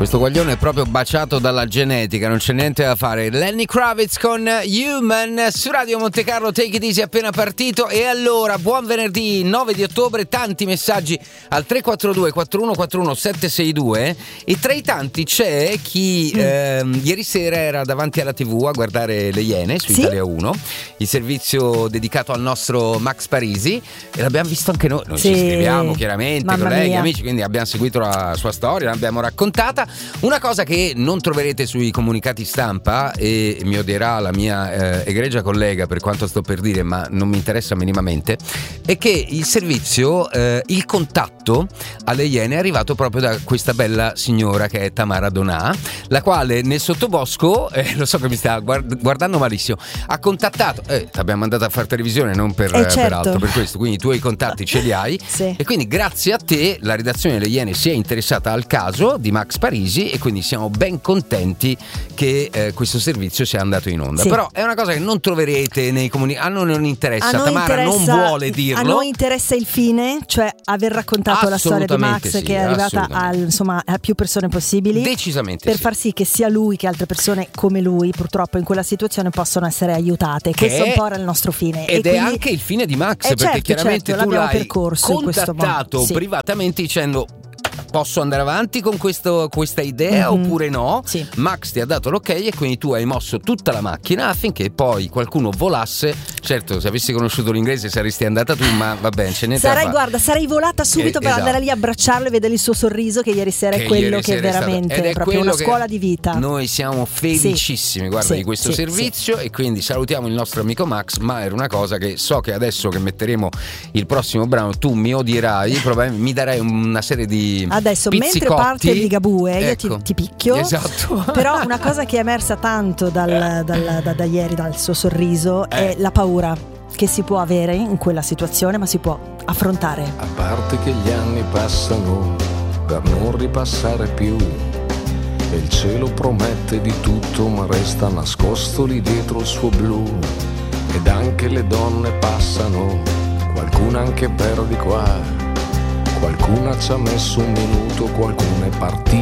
Questo guaglione è proprio baciato dalla genetica, non c'è niente da fare. Lenny Kravitz con Human su Radio Monte Carlo, Take It Easy appena partito. E allora, buon venerdì 9 di ottobre, tanti messaggi al 342 4141 762 e tra i tanti c'è chi ieri sera era davanti alla TV a guardare Le Iene su Italia 1, il servizio dedicato al nostro Max Parisi, e l'abbiamo visto anche noi. Noi ci scriviamo chiaramente, colleghi, amici, quindi abbiamo seguito la sua storia, l'abbiamo raccontata. Una cosa che non troverete sui comunicati stampa, e mi odierà la mia egregia collega per quanto sto per dire, ma non mi interessa minimamente, è che il servizio, il contatto alle Iene è arrivato proprio da questa bella signora che è Tamara Donà, la quale nel sottobosco, lo so che mi sta guardando malissimo, ha contattato, l'abbiamo mandata a fare televisione, non per altro, per questo, quindi i tuoi contatti ce li hai, sì. E quindi grazie a te la redazione delle Iene si è interessata al caso di Max Parisi e quindi siamo ben contenti che questo servizio sia andato in onda, sì. Però è una cosa che non troverete nei comunicati, a noi non interessa, Tamara non vuole dirlo, a noi interessa il fine, cioè aver raccontato la storia di Max, sì, che è arrivata a più persone possibili, decisamente, per far sì che sia lui che altre persone come lui purtroppo in quella situazione possono essere aiutate. Questo un po' era il nostro fine ed è anche il fine di Max, perché chiaramente tu l'hai contattato privatamente dicendo: posso andare avanti con questa idea oppure no? Sì. Max ti ha dato l'ok e quindi tu hai mosso tutta la macchina affinché poi qualcuno volasse. Certo, se avessi conosciuto l'inglese saresti andata tu, ma va bene, c'è niente da fare. Guarda, sarei volata subito per andare lì a abbracciarlo e vedere il suo sorriso, che ieri sera è quello che è veramente è proprio una scuola di vita. Noi siamo felicissimi, guarda, di questo servizio, e quindi salutiamo il nostro amico Max. Ma era una cosa che so che adesso che metteremo il prossimo brano tu mi odierai, probabilmente mi darai una serie di adesso pizzicotti. Mentre parte il Ligabue, ecco, io ti picchio. Esatto. Però una cosa che è emersa tanto da ieri, dal suo sorriso, è la paura che si può avere in quella situazione, ma si può affrontare. A parte che gli anni passano per non ripassare più, e il cielo promette di tutto, ma resta nascosto lì dietro il suo blu. Ed anche le donne passano, qualcuna anche per di qua. Qualcuna ci ha messo un minuto, qualcuna è partita